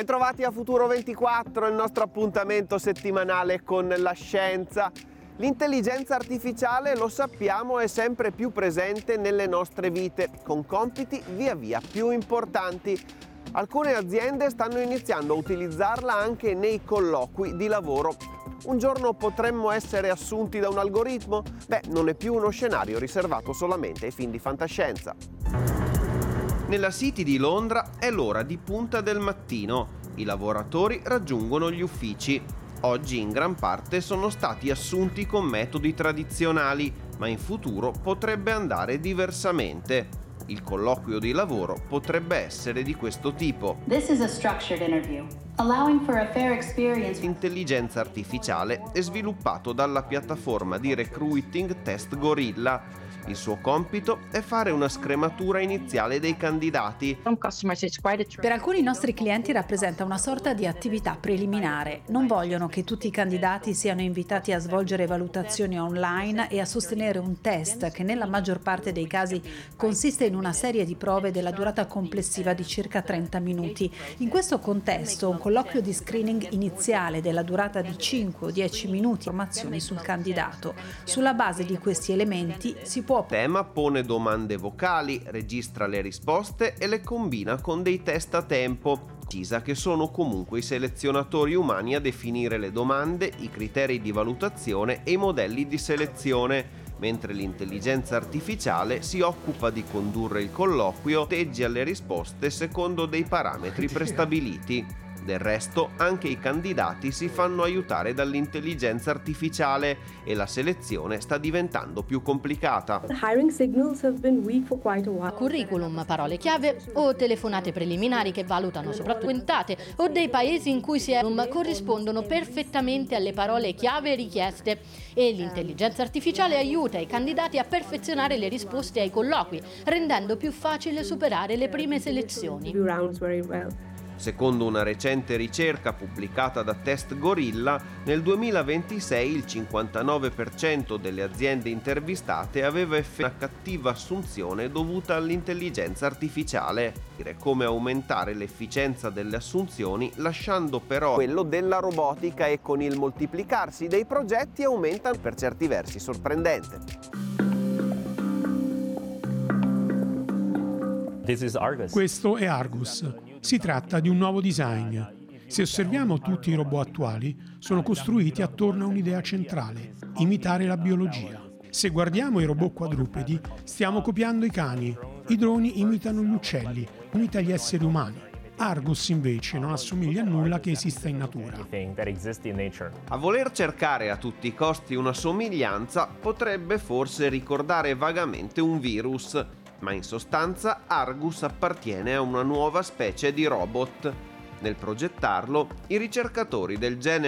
Bentrovati a Futuro 24, il nostro appuntamento settimanale con la scienza. L'intelligenza artificiale, lo sappiamo, è sempre più presente nelle nostre vite, con compiti via via più importanti. Alcune aziende stanno iniziando a utilizzarla anche nei colloqui di lavoro. Un giorno potremmo essere assunti da un algoritmo? Non è più uno scenario riservato solamente ai film di fantascienza. Nella City di Londra è l'ora di punta del mattino. I lavoratori raggiungono gli uffici. Oggi in gran parte sono stati assunti con metodi tradizionali, ma in futuro potrebbe andare diversamente. Il colloquio di lavoro potrebbe essere di questo tipo. This is a structured interview, allowing for a fair experience. L'intelligenza artificiale è sviluppato dalla piattaforma di recruiting Test Gorilla. Il suo compito è fare una scrematura iniziale dei candidati. Per alcuni nostri clienti rappresenta una sorta di attività preliminare. Non vogliono che tutti i candidati siano invitati a svolgere valutazioni online e a sostenere un test che nella maggior parte dei casi consiste in una serie di prove della durata complessiva di circa 30 minuti. In questo contesto, un colloquio di screening iniziale della durata di 5 o 10 minuti, informazioni sul candidato. Sulla base di questi elementi si può. Tema pone domande vocali, registra le risposte e le combina con dei test a tempo. Precisa che sono comunque i selezionatori umani a definire le domande, i criteri di valutazione e i modelli di selezione, mentre l'intelligenza artificiale si occupa di condurre il colloquio e teggia le risposte secondo dei parametri prestabiliti. Del resto, anche i candidati si fanno aiutare dall'intelligenza artificiale e la selezione sta diventando più complicata. Curriculum, parole chiave o telefonate preliminari che valutano soprattutto puntate o dei paesi in cui si corrispondono perfettamente alle parole chiave richieste e l'intelligenza artificiale aiuta i candidati a perfezionare le risposte ai colloqui, rendendo più facile superare le prime selezioni. Secondo una recente ricerca pubblicata da Test Gorilla, nel 2026 il 59% delle aziende intervistate aveva una cattiva assunzione dovuta all'intelligenza artificiale. Come aumentare l'efficienza delle assunzioni lasciando però quello della robotica, e con il moltiplicarsi dei progetti aumenta per certi versi sorprendente. Questo è Argus. Si tratta di un nuovo design. Se osserviamo tutti i robot attuali, sono costruiti attorno a un'idea centrale: imitare la biologia. Se guardiamo i robot quadrupedi, stiamo copiando i cani. I droni imitano gli uccelli, imita gli esseri umani. Argus invece non assomiglia a nulla che esista in natura. A voler cercare a tutti i costi una somiglianza, potrebbe forse ricordare vagamente un virus. Ma in sostanza Argus appartiene a una nuova specie di robot. Nel progettarlo, i ricercatori del genere